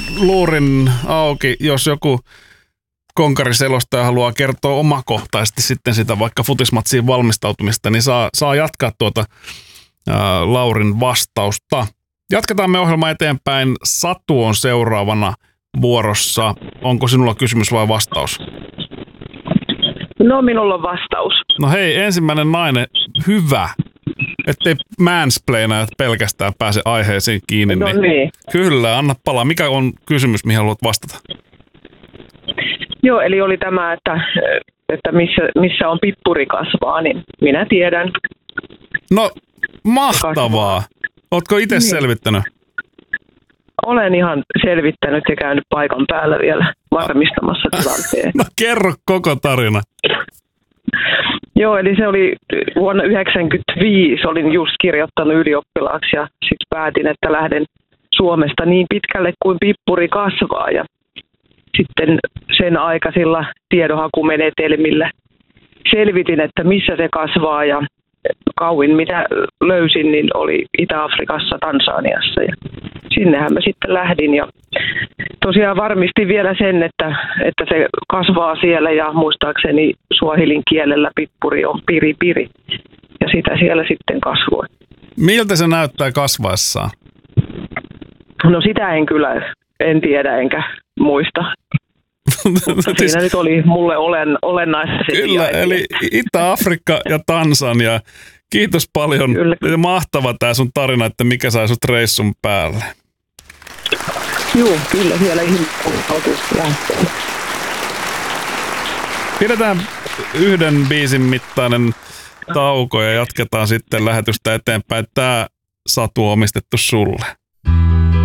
luurin auki, jos joku konkariselostaja haluaa kertoa omakohtaisesti sitten sitä vaikka futismatsiin valmistautumista, niin saa jatkaa tuota Laurin vastausta. Jatketaan me ohjelma eteenpäin. Satu on seuraavana vuorossa. Onko sinulla kysymys vai vastaus? No, minulla on vastaus. No hei, ensimmäinen nainen, hyvä. Ettei mansplainajat pelkästään pääse aiheeseen kiinni. No niin. Kyllä, anna palaa. Mikä on kysymys, mihin haluat vastata? Joo, eli oli tämä, että missä on pippuri kasvaa, niin minä tiedän. No, mahtavaa. Ootko itse selvittänyt? Olen ihan selvittänyt ja käynyt paikan päällä vielä varmistamassa tilanteen. No kerro koko tarina. Joo, eli se oli vuonna 1995, olin just kirjoittanut ylioppilaaksi ja sitten päätin, että lähden Suomesta niin pitkälle kuin pippuri kasvaa. Ja sitten sen aikaisilla tiedonhakumenetelmillä selvitin, että missä se kasvaa ja kauin mitä löysin, niin oli Itä-Afrikassa, Tansaniassa ja sinnehän mä sitten lähdin ja tosiaan varmistin vielä sen, että se kasvaa siellä ja muistaakseni suahilin kielellä pippuri on piri ja sitä siellä sitten kasvoi. Miltä se näyttää kasvaessaan? No sitä en tiedä enkä muista. Siinä nyt oli mulle olennaista. Kyllä, eli Itä-Afrikka ja Tansania. Kiitos paljon. Kyllä. Mahtava tämä sun tarina, että mikä sai sut reissun päälle. Joo, kyllä siellä ihmiset lähtee. Pidetään yhden biisin mittainen tauko ja jatketaan sitten lähetystä eteenpäin. Tämä Satu on omistettu sulle.